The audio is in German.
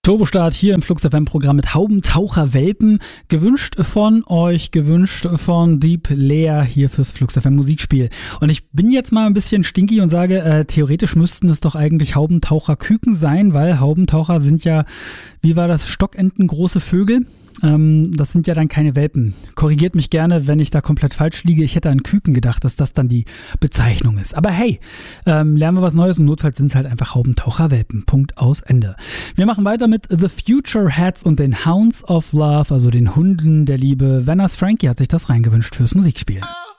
Turbostart hier im Flux FM Programm mit Haubentaucher-Welpen. Gewünscht von euch, gewünscht von Deep Leer hier fürs Flux FM Musikspiel. Und ich bin jetzt mal ein bisschen stinky und sage, theoretisch müssten es doch eigentlich Haubentaucher-Küken sein, weil Haubentaucher sind ja, wie war das, Stockenten große Vögel. Das sind ja dann keine Welpen. Korrigiert mich gerne, wenn ich da komplett falsch liege. Ich hätte an Küken gedacht, dass das dann die Bezeichnung ist. Aber hey, lernen wir was Neues und notfalls sind es halt einfach Haubentaucher-Welpen. Punkt, aus, Ende. Wir machen weiter mit The Future Hats und den Hounds of Love, also den Hunden der Liebe. Wenners Frankie hat sich das reingewünscht fürs Musikspiel.